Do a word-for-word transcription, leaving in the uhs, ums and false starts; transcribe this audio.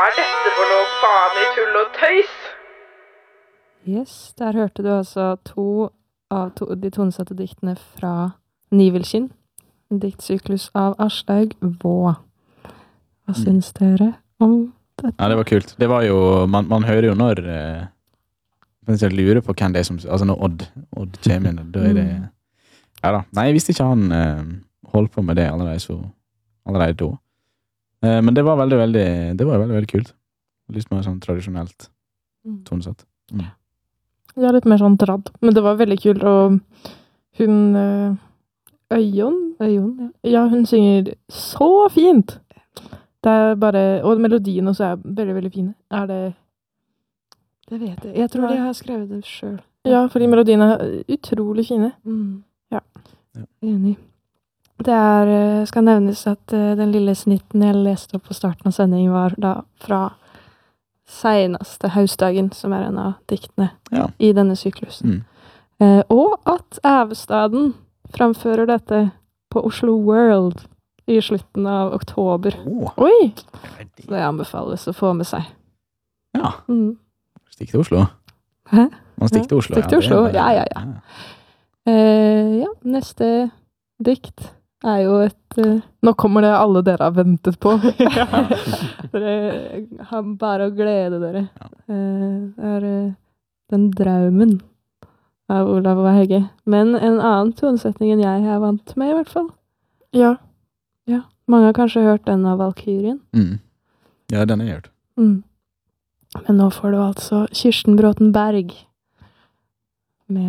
Er dette for noe faen i tull og tøys? Yes, der hørte du altså to av to, de tonesatte diktene fra Nivelskinn. En diktsyklus av Aslaug Vaa. Hva syns dere om dette? Ja, det var kult. Det var jo, man, man hører jo når eh, jeg lurer på hvem det er som, altså når Odd, Odd kommer inn, da er det, ja da. Nei, jeg visste ikke han eh, holdt på med det allerede, så, allerede da. Eh, men det var veldig, veldig, det var veldig, veldig kult. Litt mer sånn tradisjonelt tonesatt. Mm. Ja, litt mer sånn tradd. Men det var veldig kult, og hun, øh, Øyon, Øyon, ja. Ja, hun synger så fint! Det er bare, og melodien også er veldig, veldig fine. Er det... Det vet jeg. Jeg tror de har skrevet det selv. Ja, fordi melodiene er utrolig fine. Mm. Ja. Ja. Enig. Det er, øh, skal nevnes at øh, den lille snitten jeg leste opp på starten av sendingen var da fra seneste Hausdagen, som er en av diktene Ja. i denne syklusen. Mm. Eh, og at Ævestaden framfører dette på Oslo World i slutten av oktober. Åh, Oi! Så det anbefales å få med seg. ja. Mm. Stikk til Oslo. Hæ? Man stikk til Oslo. Stikk til det er Oslo, bare- ja, ja, ja. Eh, ja, neste dikt er jo et... eh, Nå kommer det alle dere har ventet på. dere har bare å glede dere. Ja. Eh, det er eh, Den draumen av Olav og Hegge. Men en annen tonesetning enn jeg er vant med, i hvert fall. Ja. Ja, mange har kanskje hørt den av Valkyrien. Mm. Ja, den er gjort. Mm. Men nå får du altså Kirsten Bråten Berg